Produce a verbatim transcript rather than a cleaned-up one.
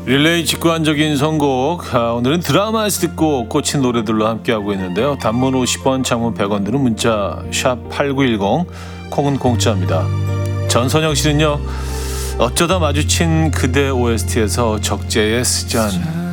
릴레이 직관적인 선곡. 아, 오늘은 드라마에서 듣고 꽂힌 노래들로 함께하고 있는데요. 단문 오십 원, 장문 백 원 드는 문자 샵 팔구일공, 콩은 공짜입니다. 전선영 씨는요, 어쩌다 마주친 그대 오에스티에서 적재의 스잔